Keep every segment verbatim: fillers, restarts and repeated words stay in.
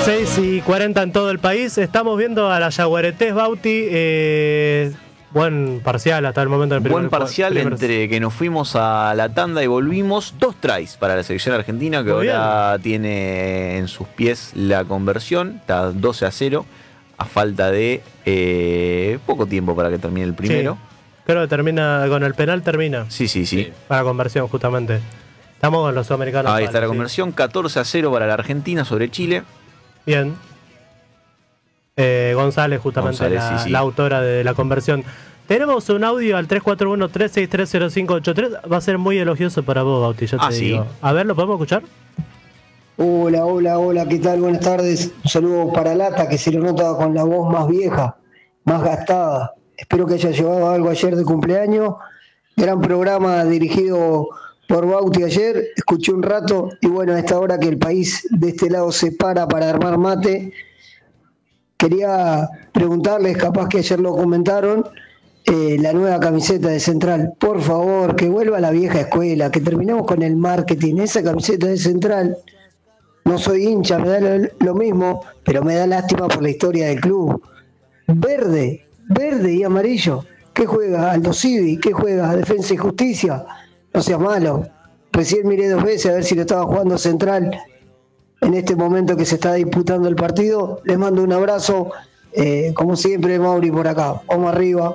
seis y cuarenta en todo el país. Estamos viendo a la Yaguaretés, Bauti. Eh, buen parcial hasta el momento del primer. Buen parcial primer... entre que nos fuimos a la tanda y volvimos. Dos tries para la selección argentina, que Muy ahora bien. tiene en sus pies la conversión. Está doce a cero, a falta de eh, poco tiempo para que termine el primero. Sí. Creo que termina con el penal, termina. Sí, sí, sí. sí. Para conversión, justamente. Estamos con los sudamericanos. Ahí está la conversión, sí. catorce a cero para la Argentina sobre Chile. Bien. Eh, González, justamente González, la, sí, sí. la autora de la conversión. Tenemos un audio al tres cuatro uno, tres seis tres, cero cinco ocho tres. Va a ser muy elogioso para vos, Bauti, ya te ah, digo. ¿Sí? A ver, ¿lo podemos escuchar? Hola, hola, hola, ¿qué tal? Buenas tardes. Un saludo para Lata, que se lo nota con la voz más vieja, más gastada. Espero que haya llevado algo ayer de cumpleaños. Gran programa dirigido por Bauti ayer. Escuché un rato y bueno, a esta hora que el país de este lado se para para armar mate, quería preguntarles, capaz que ayer lo comentaron, eh, la nueva camiseta de Central. Por favor, que vuelva a la vieja escuela, que terminemos con el marketing. Esa camiseta de Central, no soy hincha, me da lo, lo mismo, pero me da lástima por la historia del club. Verde. Verde y amarillo. ¿Qué juega? Aldo Civi. ¿Qué juega? Defensa y Justicia. No seas malo. Recién miré dos veces a ver si lo estaba jugando Central en este momento que se está disputando el partido. Les mando un abrazo. Eh, como siempre, Mauri por acá. Vamos arriba.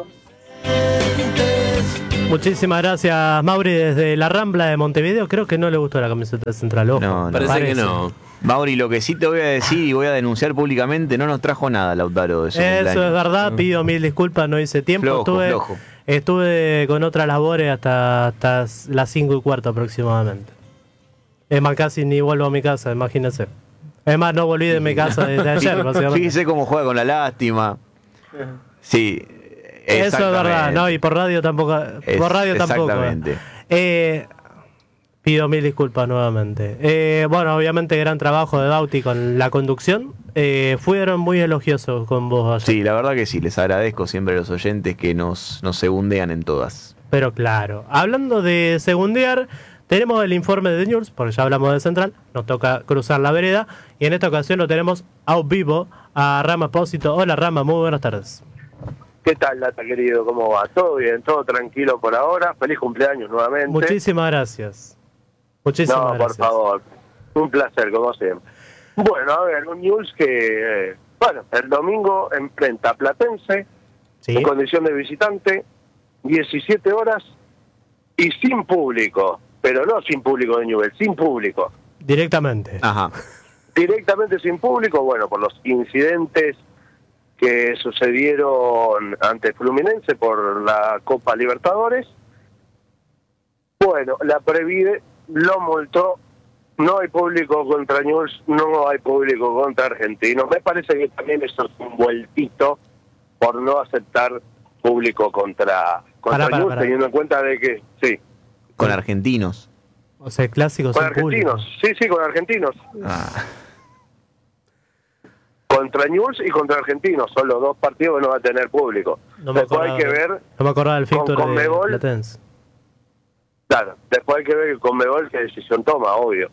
Muchísimas gracias, Mauri, desde la Rambla de Montevideo. Creo que no le gustó la camiseta de Central. Ojo. No, no parece, parece que no. Mauri, lo que sí te voy a decir y voy a denunciar públicamente, no nos trajo nada Lautaro de su Eso cumpleaños. Es verdad, pido mil disculpas, no hice tiempo. Flojo, estuve, flojo. estuve con otras labores hasta, hasta las cinco y cuarto aproximadamente. Es más, casi ni vuelvo a mi casa, imagínense. Es más, no volví de mi casa desde ayer. Fíjese cómo juega con la lástima. Sí, eso es verdad, no, y por radio tampoco. Es, por radio tampoco. Exactamente. Eh, Pido mil disculpas nuevamente. Eh, bueno, obviamente gran trabajo de Bauti con la conducción. Eh, fueron muy elogiosos con vos ayer. Sí, la verdad que sí. Les agradezco siempre a los oyentes que nos, nos segundean en todas. Pero claro, hablando de segundear, tenemos el informe de News, porque ya hablamos de Central. Nos toca cruzar la vereda. Y en esta ocasión lo tenemos a vivo a Rama Espósito. Hola Rama, muy buenas tardes. ¿Qué tal, Lata, querido? ¿Cómo va? ¿Todo bien? ¿Todo tranquilo por ahora? Feliz cumpleaños nuevamente. Muchísimas gracias. Muchísimas no, gracias. por favor. Un placer, como siempre. Bueno, a ver, un news que, eh, bueno, el domingo enfrenta a Platense, ¿sí?, en condición de visitante, diecisiete horas y sin público, pero no sin público de Newell's, sin público. Directamente. Ajá. Directamente sin público, bueno, por los incidentes que sucedieron ante Fluminense por la Copa Libertadores. Bueno, la Previde lo multó, no hay público contra Newell's, no hay público contra Argentinos. Me parece que también eso es un vueltito por no aceptar público contra, contra Newell's, para, para. teniendo en cuenta de que, sí. Con Argentinos. O sea, clásicos con Argentinos, público. sí, sí, con Argentinos. Ah. Contra Newell's y contra Argentinos, son los dos partidos que no va a tener público. No me Después acordaba, hay que ver no me acordaba del con Conmebol, de Platense. Claro, después hay que ver con Conmebol qué decisión toma, obvio.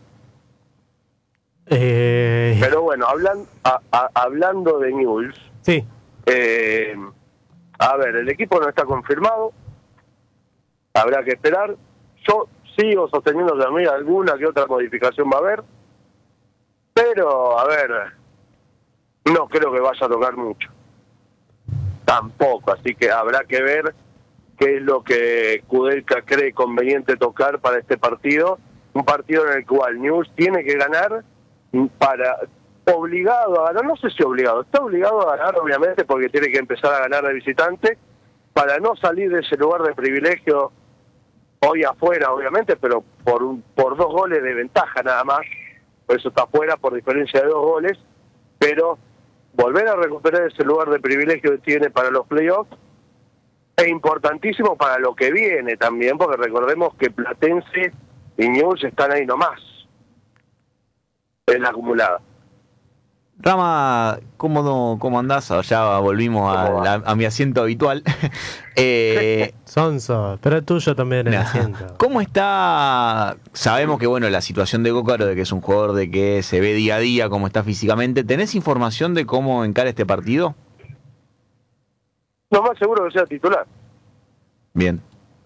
Eh... Pero bueno, hablan, a, a, hablando de Newell's, sí. Eh, a ver, el equipo no está confirmado, habrá que esperar. Yo sigo sosteniendo que a mí alguna que otra modificación va a haber, pero, a ver, no creo que vaya a tocar mucho. Tampoco, así que habrá que ver qué es lo que Kudelka cree conveniente tocar para este partido. Un partido en el cual Newell's tiene que ganar, para obligado a ganar, no sé si obligado, está obligado a ganar obviamente porque tiene que empezar a ganar de visitante, para no salir de ese lugar de privilegio hoy afuera obviamente, pero por un, por dos goles de ventaja nada más, por eso está afuera por diferencia de dos goles, pero volver a recuperar ese lugar de privilegio que tiene para los playoffs es importantísimo para lo que viene también, porque recordemos que Platense y Newell's están ahí nomás en la acumulada. Rama, ¿cómo, no, cómo andás? Ya volvimos a, la, a mi asiento habitual. eh, Sonso, pero es tuyo también el nah. asiento. ¿Cómo está? Sabemos que bueno, la situación de Cócaro, de que es un jugador de que se ve día a día, cómo está físicamente. ¿Tenés información de cómo encara este partido? No, más seguro que sea titular. Bien.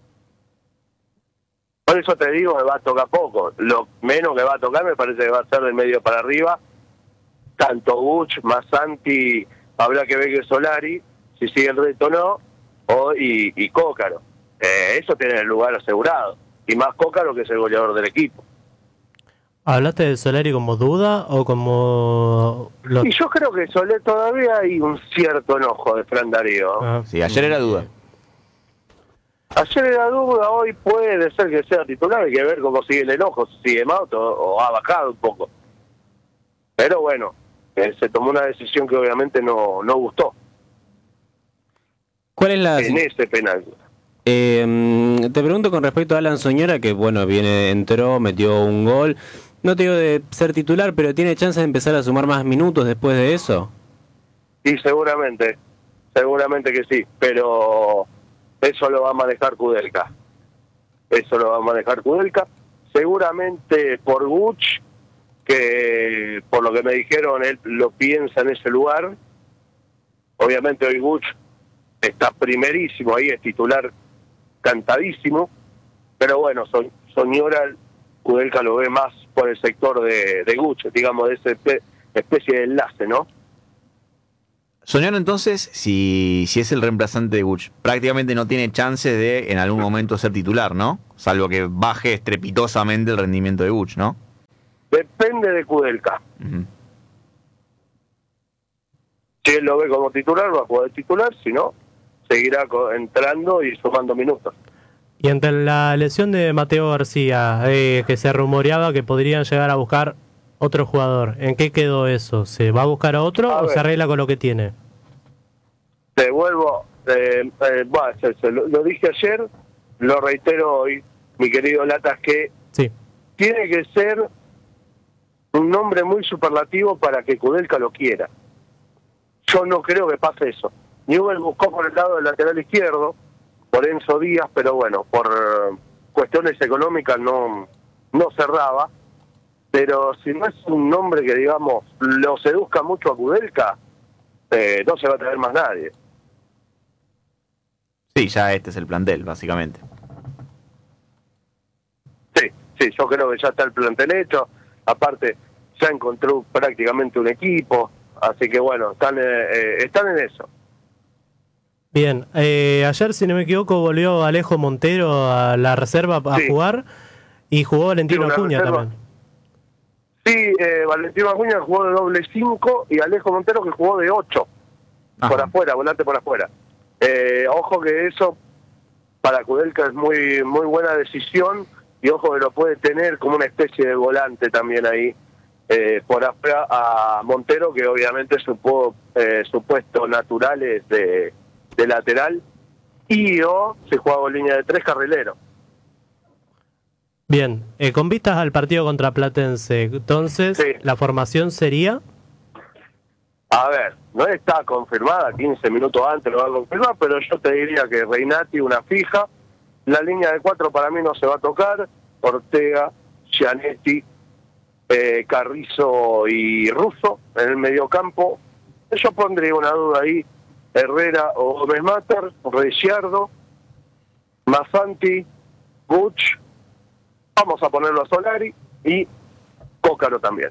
Por eso te digo que va a tocar poco. Lo menos que va a tocar me parece que va a ser del medio para arriba. Tanto Buch, Masanti, habrá que ver que Solari, si sigue el reto o no, o, y, y Cócaro. Eh, eso tiene el lugar asegurado. Y más Cócaro, que es el goleador del equipo. ¿Hablaste de Solari como duda o como...? Lo... Y yo creo que Solé todavía hay un cierto enojo de Fran Darío. Ah, sí, ayer era duda. Ayer era duda, hoy puede ser que sea titular, hay que ver cómo sigue el enojo, si sigue más o, o ha bajado un poco. Pero bueno, eh, se tomó una decisión que obviamente no, no gustó. ¿Cuál es la...? En ese penal. Eh, te pregunto con respecto a Alan Soñora, que bueno, viene, entró, metió un gol. No te digo de ser titular, pero ¿tiene chance de empezar a sumar más minutos después de eso? Sí, seguramente, seguramente que sí, pero eso lo va a manejar Kudelka. Eso lo va a manejar Kudelka. Seguramente por Buch, que por lo que me dijeron, él lo piensa en ese lugar. Obviamente hoy Buch está primerísimo, ahí es titular cantadísimo, pero bueno, so, Soñora, Kudelka lo ve más por el sector de, de Buch, digamos, de esa especie de enlace, ¿no? Soñora entonces, si, si es el reemplazante de Buch, prácticamente no tiene chance de en algún momento ser titular, ¿no? Salvo que baje estrepitosamente el rendimiento de Buch, ¿no? Depende de Kudelka. Uh-huh. Si él lo ve como titular, va a jugar de titular, si no, seguirá entrando y sumando minutos. Y ante la lesión de Mateo García, eh, que se rumoreaba que podrían llegar a buscar otro jugador, ¿en qué quedó eso? ¿Se va a buscar a otro a o ver, se arregla con lo que tiene? Te vuelvo, eh, eh, bueno, se, se, lo, lo dije ayer, lo reitero hoy, mi querido Latas, que sí. Tiene que ser un nombre muy superlativo para que Kudelka lo quiera. Yo no creo que pase eso. Newell buscó por el lado del lateral izquierdo, por Enzo Díaz, pero bueno, por uh, cuestiones económicas no, no cerraba. Pero si no es un nombre que, digamos, lo seduzca mucho a Kudelka, eh, no se va a traer más nadie. Sí, ya este es el plantel, básicamente. Sí, sí, yo creo que ya está el plantel hecho. Aparte, ya encontró prácticamente un equipo. Así que bueno, están, eh, están en eso. Bien, eh, ayer, si no me equivoco, volvió Alejo Montero a la reserva a sí. jugar y jugó Valentino sí, Acuña reserva. también. Sí, eh, Valentino Acuña jugó de doble cinco y Alejo Montero que jugó de ocho. Ajá. Por afuera, volante por afuera. Eh, ojo que eso para Kudelka es muy muy buena decisión y ojo que lo puede tener como una especie de volante también ahí. Eh, por afuera a Montero, que obviamente su, eh, su puesto natural es de, de lateral, y o se juega con línea de tres carrilero. Bien, eh, con vistas al partido contra Platense, entonces, sí. ¿La formación sería? A ver, no está confirmada, quince minutos antes lo va a confirmar, pero yo te diría que Reinati una fija, la línea de cuatro para mí no se va a tocar, Ortega, Gianetti, Eh, Carrizo y Russo en el mediocampo. Yo pondría una duda ahí, Herrera o Gómez Mater, Ricciardo, Masanti, Buch, vamos a ponerlo a Solari y Cócaro también.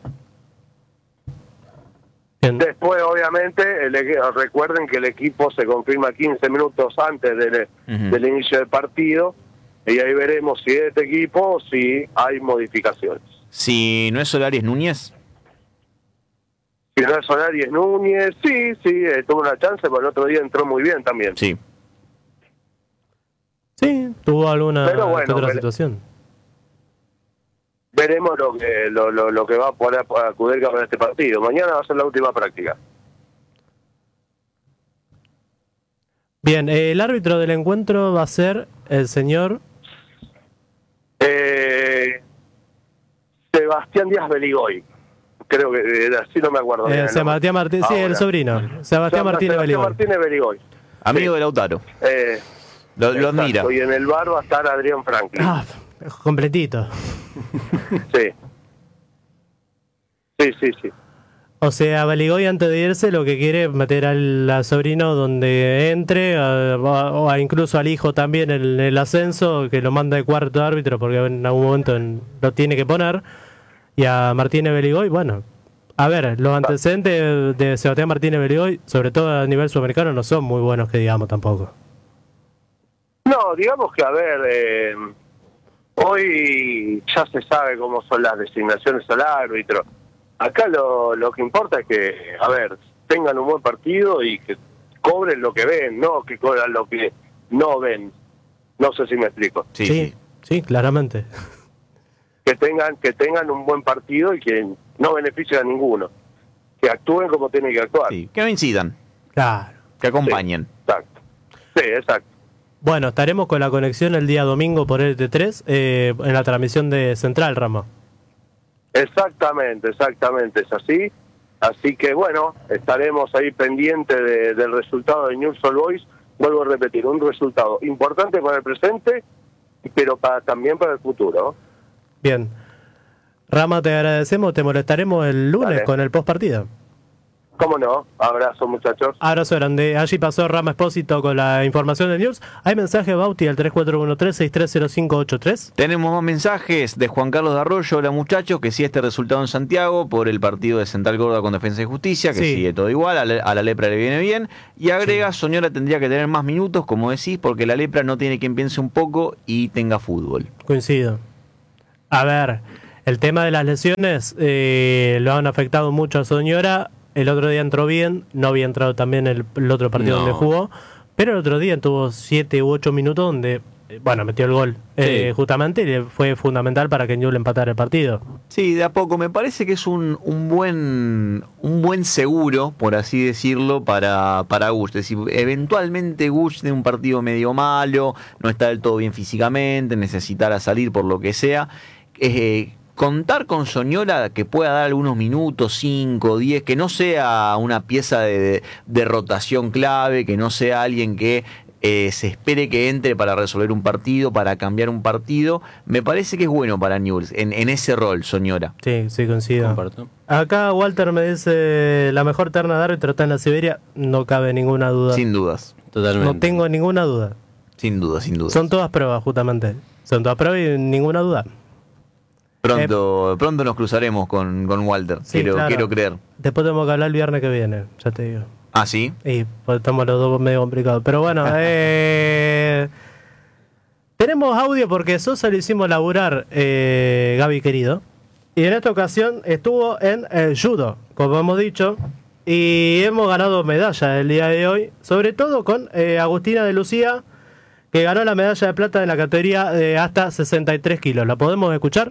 Bien. Después obviamente el, recuerden que el equipo se confirma quince minutos antes del, uh-huh. del inicio del partido y ahí veremos si es este equipo o si hay modificaciones. Si no es Solari, ¿es Núñez? Si no es Solari, es Núñez. Sí, sí, eh, tuvo una chance, pero el otro día entró muy bien también. Sí. Sí, tuvo alguna pero bueno, otra vere, situación. Veremos lo que lo, lo, lo que va a poner a Kudelka para este partido. Mañana va a ser la última práctica. Bien, eh, el árbitro del encuentro va a ser el señor... Eh... Sebastián Díaz Beligoy. creo que era así, no me acuerdo. Eh, Sebastián Martínez, sí, el sobrino. Sebastián Martínez Beligoy. Martínez Beligoy. Amigo sí. de Lautaro. Eh, lo, lo admira. Y en el bar va a estar Adrián Franklin. Ah, completito. Sí. Sí, sí, sí. O sea, Beligoy antes de irse lo que quiere es meter al, al sobrino donde entre, a, o a incluso al hijo también en el, el ascenso, que lo manda de cuarto árbitro porque en algún momento en, lo tiene que poner. Y a Martínez Beligoy, bueno, a ver, los antecedentes de Sebastián Martínez Beligoy, sobre todo a nivel sudamericano, no son muy buenos que digamos tampoco. No, digamos que, a ver, eh, hoy ya se sabe cómo son las designaciones al árbitro. Acá lo, lo que importa es que, a ver, tengan un buen partido y que cobren lo que ven, no que cobran lo que no ven. No sé si me explico. Sí, sí, sí, claramente. Que tengan que tengan un buen partido y que no beneficien a ninguno. Que actúen como tienen que actuar. Sí, que no incidan. Claro. Que acompañen. Sí, exacto. Sí, exacto. Bueno, estaremos con la conexión el día domingo por L T tres eh, en la transmisión de Central, Rama. Exactamente, exactamente, es así. Así que bueno, estaremos ahí pendientes de, del resultado de Newell's Old Boys. Vuelvo a repetir, un resultado importante para el presente, pero para, también para el futuro. Bien. Rama, te agradecemos, te molestaremos el lunes Dale. con el post partido. ¿Cómo no? Abrazo, muchachos. Abrazo grande. Allí pasó Rama Espósito con la información de News. ¿Hay mensaje, Bauti, al tres cuatro uno tres, seis tres cero cinco ocho tres? Tenemos más mensajes de Juan Carlos de Arroyo. Hola, muchachos, que sí este resultado en Santiago por el partido de Central Córdoba con Defensa y Justicia, que sí. sigue todo igual, a la, a la Lepra le viene bien. Y agrega, sí. Soñora tendría que tener más minutos, como decís, porque la Lepra no tiene quien piense un poco y tenga fútbol. Coincido. A ver, el tema de las lesiones eh, lo han afectado mucho a Soñora. El otro día entró bien, no había entrado también el, el otro partido no. donde jugó, pero el otro día tuvo siete u ocho minutos donde, bueno, metió el gol, sí. eh, justamente, y fue fundamental para que Newell's empatara el partido. Sí, de a poco, me parece que es un, un buen un buen seguro, por así decirlo, para, para Gush. Es decir, eventualmente Gush de un partido medio malo, no está del todo bien físicamente, necesitará salir por lo que sea, eh, contar con Soñora que pueda dar algunos minutos, cinco, diez, que no sea una pieza de, de, de rotación clave, que no sea alguien que eh, se espere que entre para resolver un partido, para cambiar un partido, me parece que es bueno para Newell's, en, en ese rol, Soñora. Sí, sí, coincido. Comparto. Acá Walter me dice, la mejor terna de árbitro está en la Siberia, no cabe ninguna duda. Sin dudas, totalmente. No tengo ninguna duda. Sin duda, sin duda. Son todas pruebas, justamente. Son todas pruebas y ninguna duda. Pronto, eh, pronto nos cruzaremos con, con Walter, sí, quiero, claro. quiero creer. Después tenemos que hablar el viernes que viene, ya te digo. ¿Ah, sí? Y pues estamos los dos medio complicados. Pero bueno, eh, tenemos audio porque Sosa lo hicimos laburar, eh, Gaby querido. Y en esta ocasión estuvo en el judo, como hemos dicho. Y hemos ganado medalla el día de hoy, sobre todo con eh, Agustina de Lucía, que ganó la medalla de plata en la categoría de hasta sesenta y tres kilos. ¿La podemos escuchar?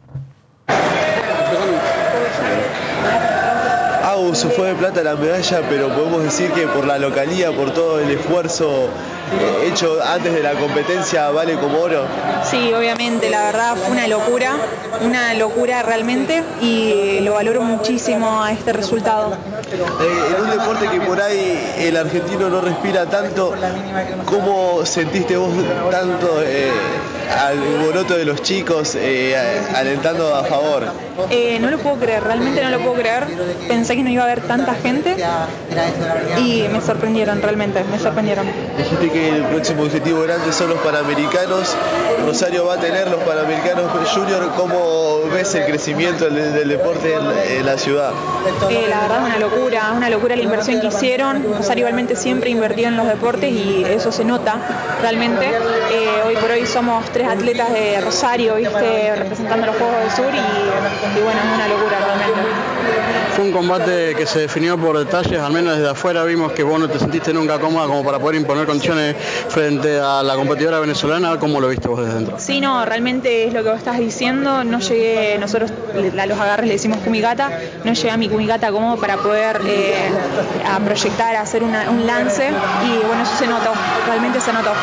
Agus fue de plata la medalla, pero podemos decir que por la localía, por todo el esfuerzo hecho antes de la competencia, vale como oro. Sí, obviamente, la verdad fue una locura, una locura realmente, y lo valoro muchísimo a este resultado. Eh, en un deporte que por ahí el argentino no respira tanto, ¿cómo sentiste vos tanto eh, al alboroto de los chicos eh, alentando a favor? Eh, no lo puedo creer, realmente no lo puedo creer. Pensé que no iba a haber tanta gente y me sorprendieron, realmente, me sorprendieron. Dijiste que el próximo objetivo grande son los Panamericanos. Rosario va a tener los Panamericanos Junior. ¿Cómo ves el crecimiento del, del deporte en, en la ciudad? Eh, la verdad, una locura, una locura la inversión que hicieron. Rosario igualmente siempre invertido en los deportes y eso se nota realmente. Eh, hoy por hoy somos tres atletas de Rosario, ¿viste? Representando los Juegos del Sur y, y bueno, es una locura realmente. Fue un combate que se definió por detalles, al menos desde afuera vimos que vos no te sentiste nunca cómoda como para poder imponer condiciones frente a la competidora venezolana. ¿Cómo lo viste vos desde dentro? Sí, no, realmente es lo que vos estás diciendo. No llegué, nosotros a los agarres le decimos kumigata, no llegué a mi kumigata como para poder eh, a proyectar, a hacer una, un lance y bueno, eso se notó, realmente se notó.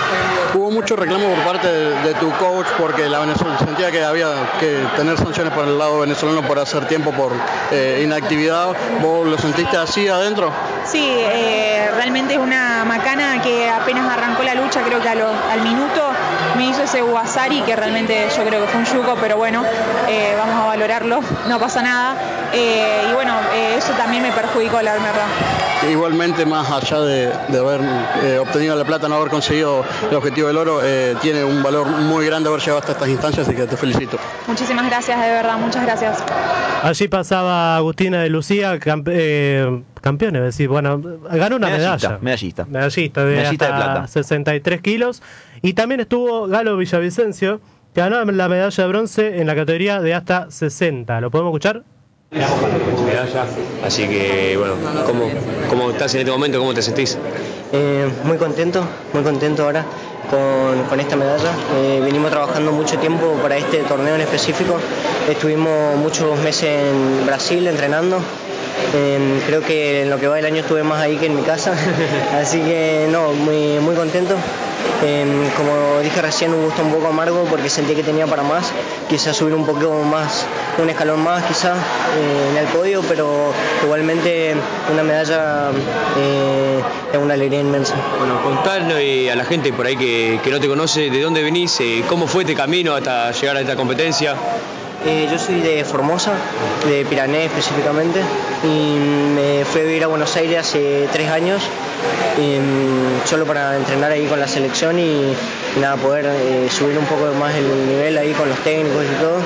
Hubo mucho reclamo por parte de, de tu coach porque la Venezuela sentía que había que tener sanciones por el lado venezolano por hacer tiempo por eh, inactividad. ¿Vos lo sentiste así adentro? Sí, eh, realmente es una macana que apenas arrancó la lucha, creo que a lo, al minuto me hizo ese Guasari, que realmente yo creo que fue un yuco, pero bueno, eh, vamos a valorarlo, no pasa nada. Eh, y bueno, eh, eso también me perjudicó, la verdad. Igualmente, más allá de, de haber eh, obtenido la plata, no haber conseguido el objetivo del oro, eh, tiene un valor muy grande haber llegado hasta estas instancias, así que te felicito. Muchísimas gracias, de verdad, muchas gracias. Allí pasaba Agustina de Lucía, campe, eh, campeón, es decir, bueno, ganó una medallista, medalla. Medallista. Medallista de, medallista hasta de plata. sesenta y tres kilos. Y también estuvo Galo Villavicencio, que ganó la medalla de bronce en la categoría de hasta sesenta. ¿Lo podemos escuchar? Medalla, así que bueno, ¿cómo, ¿cómo estás en este momento? ¿Cómo te sentís? Eh, muy contento, muy contento ahora con, con esta medalla. Eh, venimos trabajando mucho tiempo para este torneo en específico. Estuvimos muchos meses en Brasil entrenando. Eh, creo que en lo que va del año estuve más ahí que en mi casa, así que no, muy, muy contento. Eh, como dije recién, un gusto un poco amargo porque sentí que tenía para más, quizás subir un poco más, un escalón más quizás eh, en el podio, pero igualmente una medalla eh, es una alegría inmensa. Bueno, contarnos y a la gente por ahí que, que no te conoce, de dónde venís, eh, cómo fue este camino hasta llegar a esta competencia. Eh, yo soy de Formosa, de Pirané específicamente, y me fui a vivir a Buenos Aires hace tres años, eh, solo para entrenar ahí con la selección y, y nada, poder eh, subir un poco más el nivel ahí con los técnicos y todo.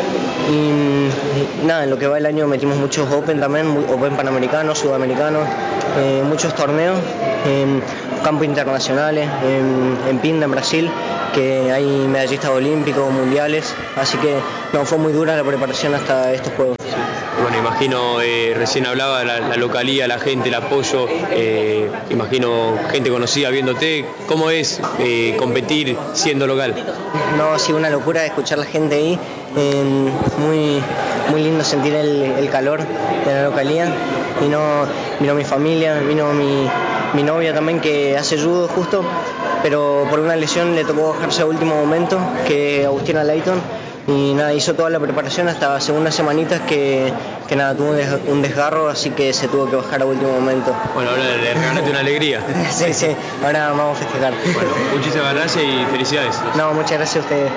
Y, y nada, en lo que va el año metimos muchos Open también, Open panamericanos, sudamericanos, eh, muchos torneos, en campos internacionales, en, en Pinda, en Brasil, que hay medallistas olímpicos, mundiales, así que no, fue muy dura la preparación hasta estos Juegos. Bueno, imagino, eh, recién hablaba de la, la localía, la gente, el apoyo, eh, imagino gente conocida viéndote. ¿Cómo es eh, competir siendo local? No, ha sido una locura escuchar a la gente ahí, eh, muy, muy lindo sentir el, el calor de la localía. Vino, vino mi familia, vino mi, mi novia también, que hace judo justo, pero por una lesión le tocó bajarse a último momento, que es Agustina Leighton, y nada, hizo toda la preparación hasta hace unas semanitas que, que nada, tuvo un desgarro, así que se tuvo que bajar a último momento. Bueno, ahora le regalaste una alegría. Sí, sí, ahora vamos a festejar. Bueno, muchísimas gracias y felicidades. No, muchas gracias a ustedes.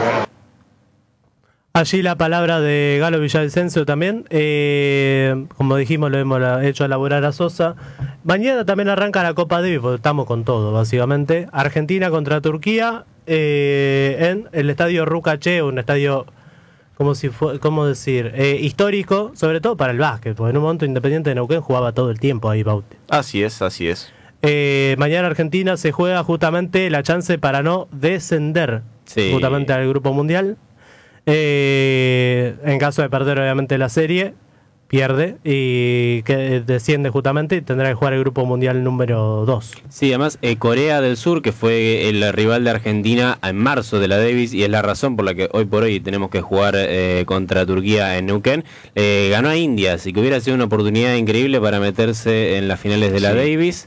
Allí la palabra de Galo Villavicencio también, eh, como dijimos, lo hemos hecho elaborar a Sosa. Mañana también arranca la Copa Davis, porque estamos con todo, básicamente. Argentina contra Turquía eh, en el estadio Rucaché, un estadio, como si fue, ¿cómo decir? Eh, histórico, sobre todo para el básquet, porque en un momento Independiente de Neuquén jugaba todo el tiempo ahí, Bauti. Así es, así es. Eh, mañana Argentina se juega justamente la chance para no descender, sí, justamente al Grupo Mundial. Eh, en caso de perder obviamente la serie, pierde y que desciende justamente y tendrá que jugar el Grupo Mundial número dos. Sí, además eh, Corea del Sur, que fue el rival de Argentina en marzo de la Davis y es la razón por la que hoy por hoy tenemos que jugar eh, contra Turquía en Neuquén, eh, ganó a India, así que hubiera sido una oportunidad increíble para meterse en las finales de la sí. Davis.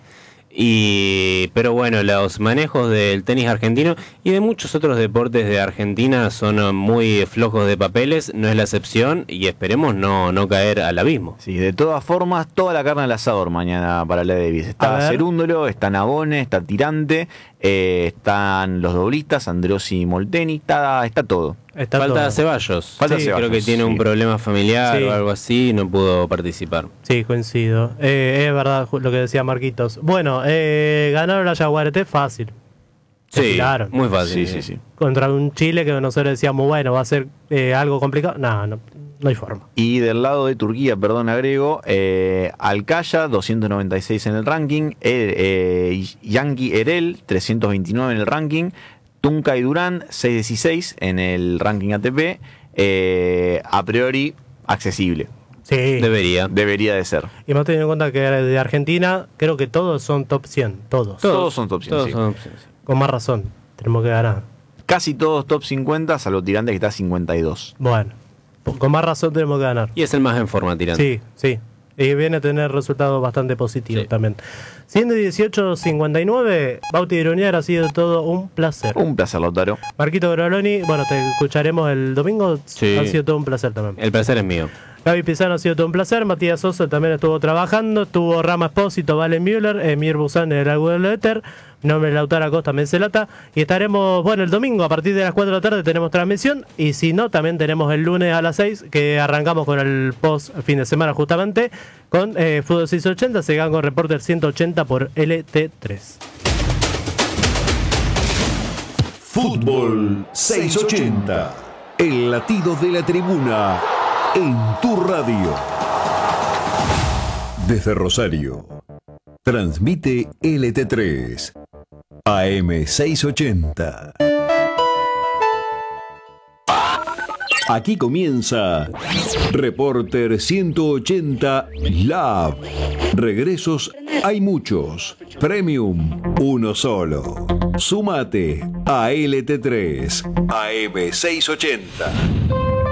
Y pero bueno, los manejos del tenis argentino y de muchos otros deportes de Argentina son muy flojos de papeles, no es la excepción y esperemos no, no caer al abismo. Sí, de todas formas, toda la carne al asador mañana para la Davis. Está Cerúndolo, está Nabone, está Tirante, eh, están los doblistas, Androssi y Molteni, está, está todo. Está Falta todo. Ceballos. Falta sí, Ceballos. Creo que tiene sí. un problema familiar sí. o algo así y no pudo participar. Sí, coincido. Eh, es verdad lo que decía Marquitos. Bueno, eh, ganaron a Yaguareté fácil. Sí, claro. Muy fácil. Sí, sí, sí. Contra un Chile que nosotros decíamos, bueno, va a ser eh, algo complicado. No, no, no hay forma. Y del lado de Turquía, perdón, agrego, eh, Alcaya, doscientos noventa y seis en el ranking, eh, eh, Yangi Erel, trescientos veintinueve en el ranking, Tunca y Durán, seiscientos dieciséis en el ranking A T P, eh, a priori accesible. Sí. Debería. Debería de ser. Y más teniendo en cuenta que de Argentina, creo que todos son top cien, todos. Todos, todos son top cien, todos sí. son top cien, sí. Con más razón, tenemos que ganar. Casi todos top cincuenta, salvo Tirante que está a cincuenta y dos. Bueno, con más razón tenemos que ganar. Y es el más en forma, Tirante. Sí, sí. Y viene a tener resultados bastante positivos sí. también. ciento dieciocho cincuenta y nueve, Bauti Iruñar, ha sido todo un placer. Un placer, Lautaro. Marquito Groloni, bueno, te escucharemos el domingo. Sí. Ha sido todo un placer también. El placer es mío. Gaby Pizano, ha sido todo un placer. Matías Sosa también estuvo trabajando. Estuvo Rama Espósito, Valen Müller, Emir Busan en el Agüero Éter. Mi nombre es Lautaro Acosta Mencelata. Y estaremos, bueno, el domingo a partir de las cuatro de la tarde tenemos transmisión. Y si no, también tenemos el lunes a las seis, que arrancamos con el post fin de semana justamente, con eh, Fútbol seiscientos ochenta. Se con Reporter ciento ochenta por L T tres. Fútbol seiscientos ochenta. El latido de la tribuna. En tu radio. Desde Rosario. Transmite L T tres. A M seiscientos ochenta. Aquí comienza Reporter ciento ochenta Lab. Regresos hay muchos. Premium, uno solo. Súmate a L T tres. A M seiscientos ochenta.